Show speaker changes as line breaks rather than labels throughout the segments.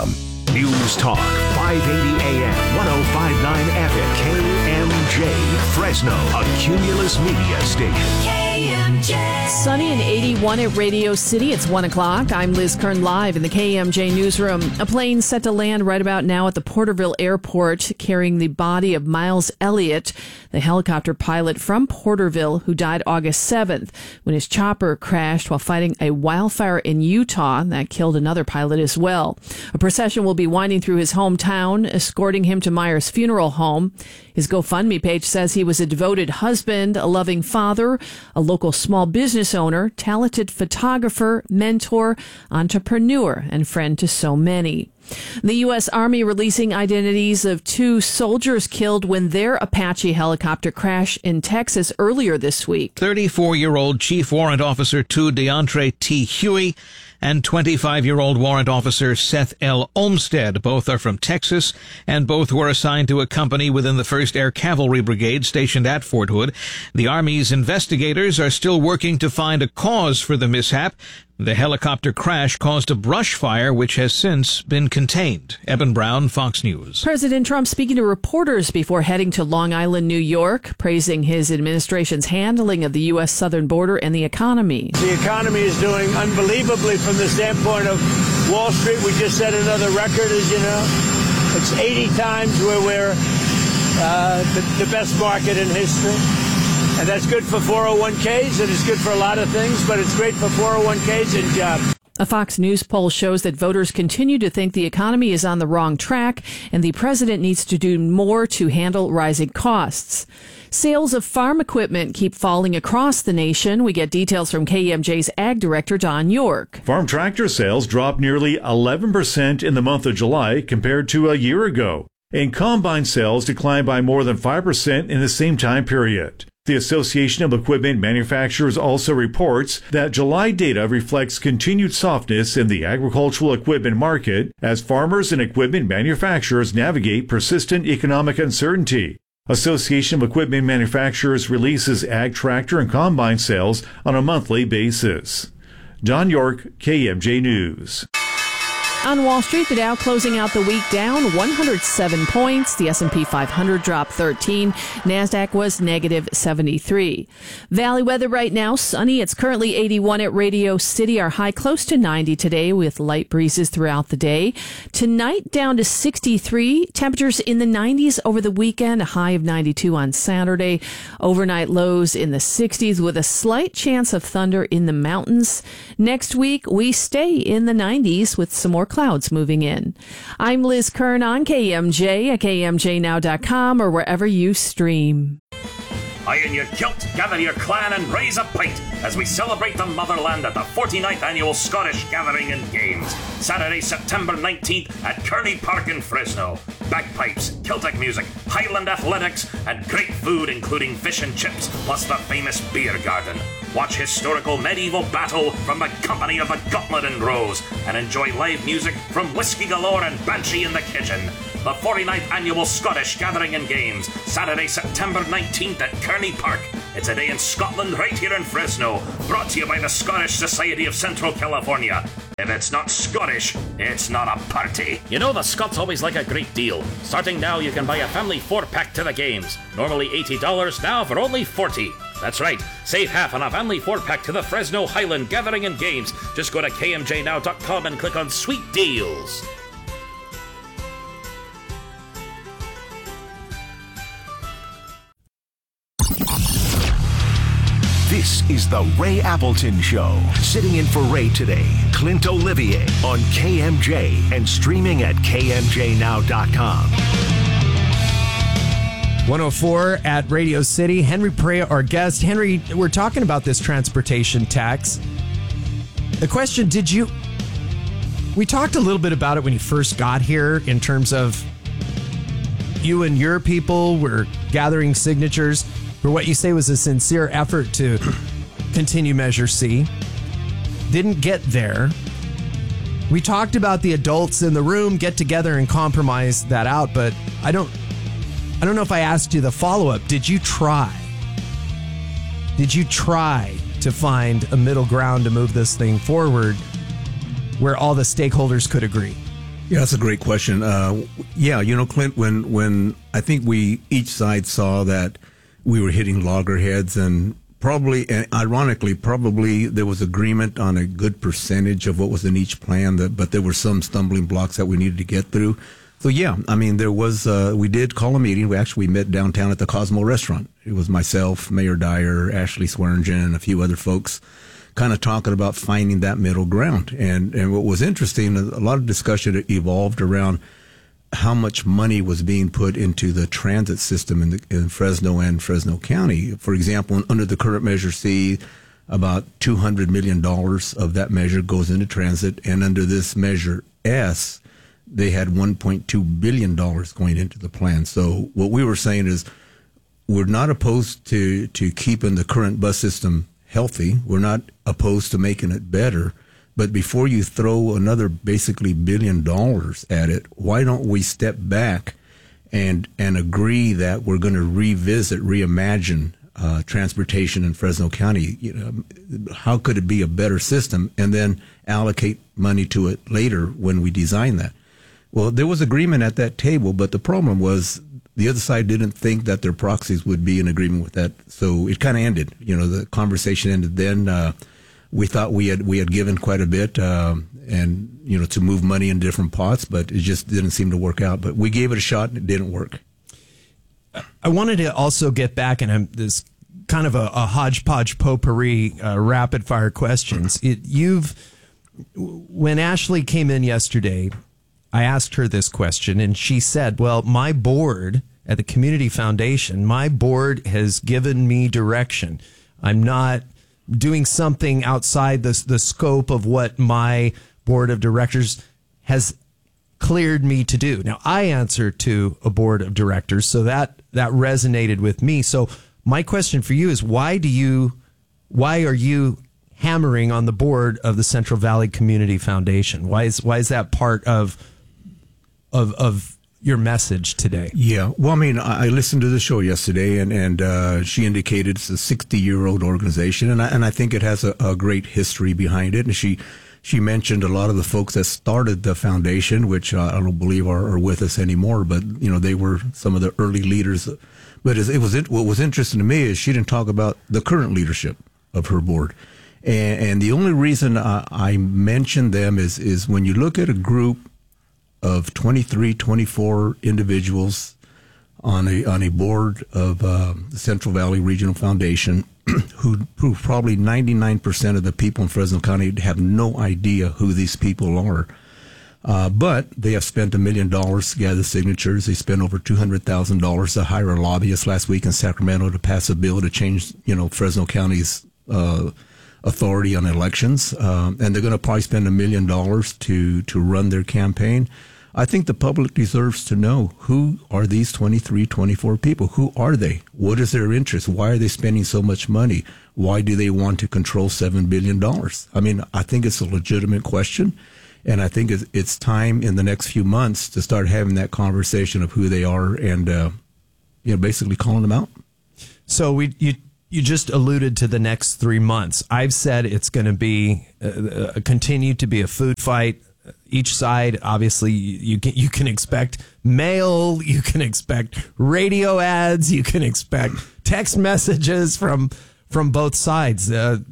FM. News Talk, 580 AM, 1059 FM, KMJ, Fresno, a Cumulus Media station.
KMJ. Sunny and 81 at Radio City. It's 1 o'clock. I'm Liz Kern live in the KMJ newsroom. A plane set to land right about now at the Porterville Airport carrying the body of Miles Elliott, the helicopter pilot from Porterville who died August 7th when his chopper crashed while fighting a wildfire in Utah that killed another pilot as well. A procession will be winding through his hometown, escorting him to Myers Funeral Home. His GoFundMe page says he was a devoted husband, a loving father, a local small business owner, talented photographer, mentor, entrepreneur, and friend to so many. The U.S. Army releasing identities of 2 soldiers killed when their Apache helicopter crashed in Texas earlier this week.
34-year-old Chief Warrant Officer 2 DeAndre T. Huey and 25-year-old Warrant Officer Seth L. Olmstead. Both are from Texas, and both were assigned to a company within the 1st Air Cavalry Brigade stationed at Fort Hood. The Army's investigators are still working to find a cause for the mishap. The helicopter crash caused a brush fire, which has since been contained. Eben Brown, Fox News.
President Trump speaking to reporters before heading to Long Island, New York, praising his administration's handling of the U.S. southern border and the economy.
The economy is doing unbelievably from the standpoint of Wall Street. We just set another record, as you know. It's 80 times where we're the best market in history. And that's good for 401ks, and it's good for a lot of things, but it's great for 401ks and jobs.
A Fox News poll shows that voters continue to think the economy is on the wrong track, and the president needs to do more to handle rising costs. Sales of farm equipment keep falling across the nation. We get details from KMJ's Ag Director, Don York.
Farm tractor sales dropped nearly 11% in the month of July compared to a year ago, and combine sales declined by more than 5% in the same time period. The Association of Equipment Manufacturers also reports that July data reflects continued softness in the agricultural equipment market as farmers and equipment manufacturers navigate persistent economic uncertainty. Association of Equipment Manufacturers releases ag tractor and combine sales on a monthly basis. Don York, KMJ News.
On Wall Street, the Dow closing out the week down 107 points. The S&P 500 dropped 13. NASDAQ was negative 73. Valley weather right now, sunny. It's currently 81 at Radio City. Our high close to 90 today with light breezes throughout the day. Tonight down to 63. Temperatures in the 90s over the weekend. A high of 92 on Saturday. Overnight lows in the 60s with a slight chance of thunder in the mountains. Next week, we stay in the 90s with some more clouds moving in. I'm Liz Kern on KMJ at KMJNow.com or wherever you stream.
Iron your kilt, gather your clan and raise a pint as we celebrate the motherland at the 49th Annual Scottish Gathering and Games, Saturday, September 19th at Kearney Park in Fresno. Bagpipes, Celtic music, Highland athletics, and great food including fish and chips, plus the famous beer garden. Watch historical medieval battle from the company of the Gauntlet and Rose, and enjoy live music from Whiskey Galore and Banshee in the Kitchen. The 49th Annual Scottish Gathering and Games, Saturday, September 19th at Kearney Park. It's a day in Scotland right here in Fresno, brought to you by the Scottish Society of Central California. If it's not Scottish, it's not a party. You know the Scots always like a great deal. Starting now, you can buy a family 4-pack to the games. Normally $80, now for only $40. That's right, save half on a family 4-pack to the Fresno Highland Gathering and Games. Just go to KMJNow.com and click on Sweet Deals.
This is the Ray Appleton Show. Sitting in for Ray today, Clint Olivier on KMJ and streaming at KMJNow.com.
104 at Radio City. Henry Perea, our guest. Henry, we're talking about this transportation tax. The question, we talked a little bit about it when you first got here in terms of you and your people were gathering signatures for what you say was a sincere effort to continue Measure C. Didn't get there. We talked about the adults in the room get together and compromise that out, but I don't know if I asked you the follow-up. Did you try? Did you try to find a middle ground to move this thing forward where all the stakeholders could agree?
Yeah, that's a great question. Clint, when I think each side saw that we were hitting loggerheads, and ironically, there was agreement on a good percentage of what was in each plan, but there were some stumbling blocks that we needed to get through. So there was, we did call a meeting. We met downtown at the Cosmo restaurant. It was myself, Mayor Dyer, Ashley Swearingen, and a few other folks kind of talking about finding that middle ground. And what was interesting, a lot of discussion evolved around how much money was being put into the transit system in Fresno and Fresno County. For example, under the current Measure C, about $200 million of that measure goes into transit. And under this Measure S, they had $1.2 billion going into the plan. So what we were saying is we're not opposed to keeping the current bus system healthy. We're not opposed to making it better. But before you throw another basically $1 billion at it, why don't we step back and agree that we're going to reimagine transportation in Fresno County? How could it be a better system, and then allocate money to it later when we design that? Well, there was agreement at that table, but the problem was the other side didn't think that their proxies would be in agreement with that, so it kind of ended. The conversation ended then. We thought we had given quite a bit, and to move money in different pots, but it just didn't seem to work out. But we gave it a shot, and it didn't work.
I wanted to also get back, and this kind of a hodgepodge potpourri rapid fire questions. When Ashley came in yesterday, I asked her this question, and she said, well, my board at the Community Foundation, my board has given me direction. I'm not doing something outside the scope of what my board of directors has cleared me to do. Now, I answer to a board of directors, so that resonated with me. So my question for you is, why are you hammering on the board of the Central Valley Community Foundation? Why is that part of your message today? Yeah, well,
I listened to the show yesterday, and she indicated it's a 60-year-old organization, and I think it has a great history behind it. And she mentioned a lot of the folks that started the foundation, which I don't believe are with us anymore, but they were some of the early leaders. But what was interesting to me is she didn't talk about the current leadership of her board. And the only reason I mentioned them is when you look at a group of 23, 24 individuals on a board of the Central Valley Regional Foundation, who probably 99% of the people in Fresno County have no idea who these people are. But they have spent $1 million to gather signatures. They spent over $200,000 to hire a lobbyist last week in Sacramento to pass a bill to change, Fresno County's authority on elections. And they're going to probably spend $1 million to run their campaign. I think the public deserves to know, who are these 23, 24 people? Who are they? What is their interest? Why are they spending so much money? Why do they want to control $7 billion? I think it's a legitimate question, and I think it's time in the next few months to start having that conversation of who they are and, basically calling them out. So you just alluded to the next 3 months. I've said it's going to be continue to be a food fight. Each side, obviously, you can expect mail, you can expect radio ads, you can expect text messages from both sides.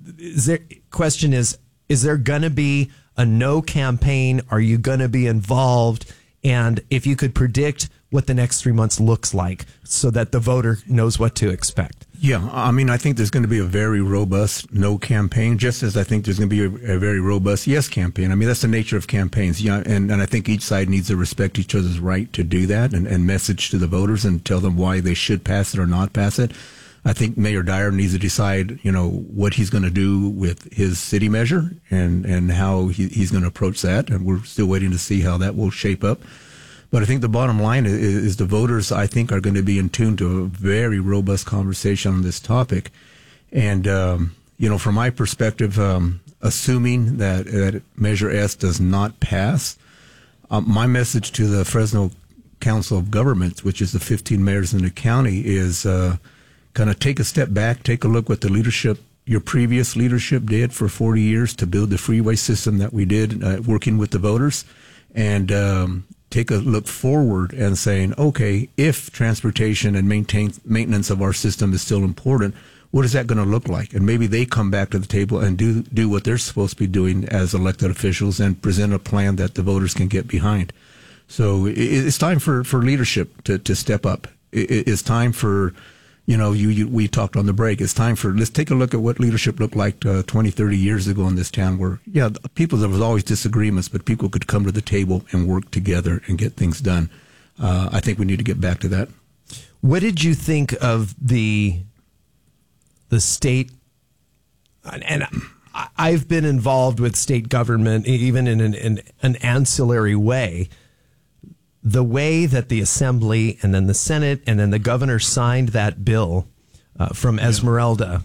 Question is there going to be a no campaign? Are you going to be involved? And if you could predict what the next 3 months looks like so that the voter knows what to expect. Yeah, I think there's going to be a very robust no campaign, just as I think there's going to be a very robust yes campaign. That's the nature of campaigns. Yeah, and I think each side needs to respect each other's right to do that and message to the voters and tell them why they should pass it or not pass it. I think Mayor Dyer needs to decide, what he's going to do with his city measure and how he's going to approach that. And we're still waiting to see how that will shape up. But I think the bottom line is the voters, I think, are going to be in tune to a very robust conversation on this topic. And, from my perspective, assuming that Measure S does not pass, my message to the Fresno Council of Governments, which is the 15 mayors in the county, is kind of take a step back, take a look what your previous leadership did for 40 years to build the freeway system that we did, working with the voters. and take a look forward and saying, okay, if transportation and maintenance of our system is still important, what is that going to look like? And maybe they come back to the table and do what they're supposed to be doing as elected officials and present a plan that the voters can get behind. So it's time for leadership to step up. It's time for, we talked on the break, it's time for, let's take a look at what leadership looked like 20, 30 years ago in this town where, there was always disagreements, but people could come to the table and work together and get things done. I think we need to get back to that.
What did you think of the state? And I've been involved with state government, even in an ancillary way. The way that the Assembly and then the Senate and then the governor signed that bill from Esmeralda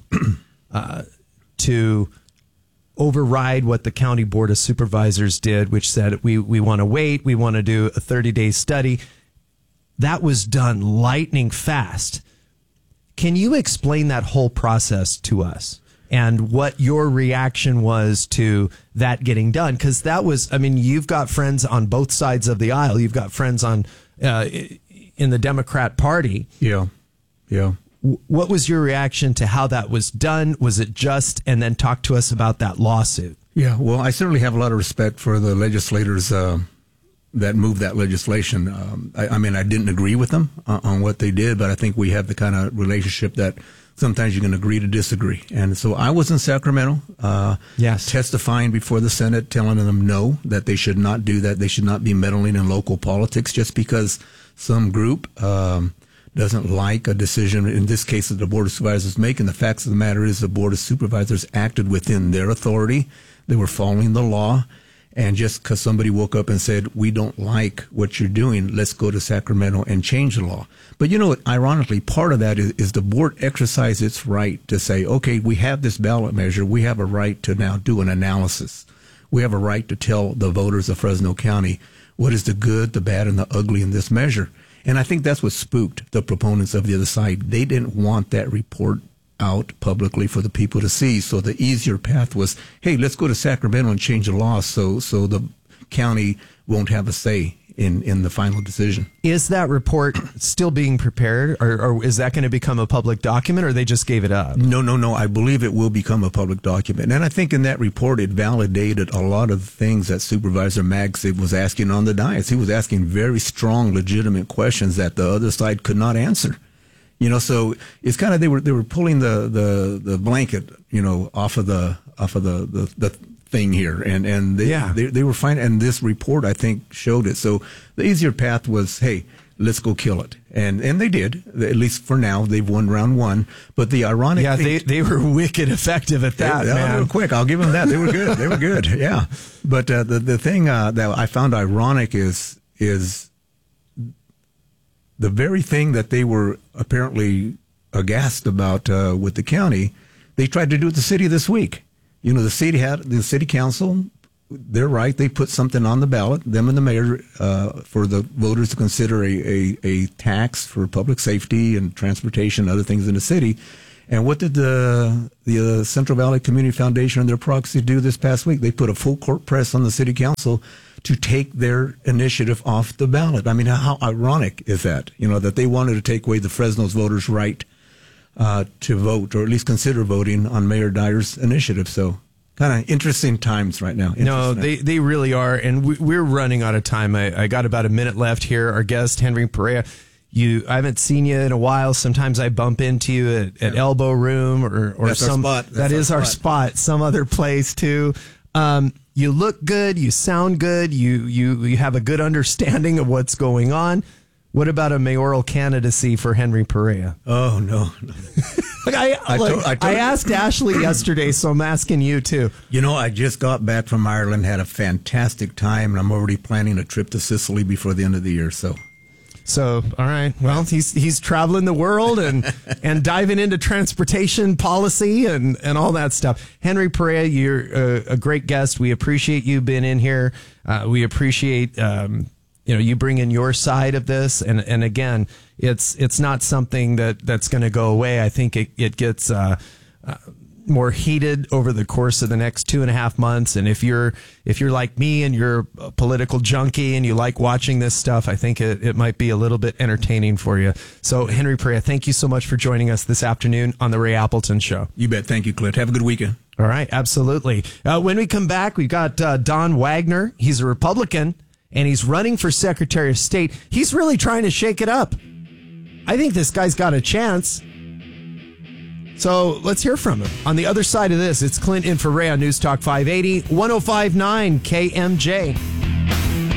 to override what the County Board of Supervisors did, which said we want to wait, we want to do a 30-day study. That was done lightning fast. Can you explain that whole process to us and what your reaction was to that getting done? Because that was, you've got friends on both sides of the aisle. You've got friends on in the Democrat Party.
Yeah.
What was your reaction to how that was done? Was it just, and then talk to us about that lawsuit?
Yeah, well, I certainly have a lot of respect for the legislators that moved that legislation. I didn't agree with them on what they did, but I think we have the kind of relationship that sometimes you can agree to disagree. And so I was in Sacramento, testifying before the Senate, telling them no, that they should not do that. They should not be meddling in local politics just because some group doesn't like a decision, in this case, that the Board of Supervisors making. The facts of the matter is the Board of Supervisors acted within their authority. They were following the law. And just because somebody woke up and said, we don't like what you're doing, let's go to Sacramento and change the law. But ironically, part of that is the board exercised its right to say, okay, we have this ballot measure. We have a right to now do an analysis. We have a right to tell the voters of Fresno County what is the good, the bad, and the ugly in this measure. And I think that's what spooked the proponents of the other side. They didn't want that report out publicly for the people to see. So the easier path was, hey, let's go to Sacramento and change the law so the county won't have a say in the final decision.
Is that report still being prepared, or is that going to become a public document, or they just gave it up?
No. I believe it will become a public document. And I think in that report, it validated a lot of things that Supervisor Maggs was asking on the dais. He was asking very strong, legitimate questions that the other side could not answer. So it's kind of they were pulling the blanket, off of the thing here, and they were fine. And this report, I think, showed it. So the easier path was, hey, let's go kill it, and they did. At least for now, they've won round one. But the ironic, thing,
they were wicked effective at that. Man,
they were quick. I'll give them that. They were good. They were good. Yeah. But the thing that I found ironic is the very thing that they were apparently aghast about with the county, they tried to do with the city this week. The city council, they're right. They put something on the ballot, them and the mayor, for the voters to consider a tax for public safety and transportation and other things in the city. And what did the Central Valley Community Foundation and their proxy do this past week? They put a full court press on the city council to take their initiative off the ballot. How ironic is that? That they wanted to take away the Fresno's voters' right to vote, or at least consider voting on Mayor Dyer's initiative. So kind of interesting times right now.
No, they really are. And we're running out of time. I got about a minute left here. Our guest, Henry Perea. I haven't seen you in a while. Sometimes I bump into you at Elbow Room or
That's
some.
Our spot.
That is our spot. Some other place too. You look good. You sound good. You have a good understanding of what's going on. What about a mayoral candidacy for Henry Perea?
Oh no!
I asked Ashley yesterday, so I'm asking you too.
I just got back from Ireland, had a fantastic time, and I'm already planning a trip to Sicily before the end of the year.
So, all right. Well, he's traveling the world and diving into transportation policy and all that stuff. Henry Perea, you're a great guest. We appreciate you being in here. We appreciate you bring in your side of this. And again, it's not something that's going to go away. I think it gets more heated over the course of the next 2.5 months. And if you're like me and you're a political junkie and you like watching this stuff, I think it might be a little bit entertaining for you. So, Henry Perea, thank you so much for joining us this afternoon on the Ray Appleton Show.
You bet. Thank you, Clint. Have a good weekend.
All right, absolutely. When we come back, we've got Don Wagner. He's a Republican, and he's running for Secretary of State. He's really trying to shake it up. I think this guy's got a chance. So let's hear from him. On the other side of this, it's Clint in for Ray on News Talk 580, 105.9 KMJ.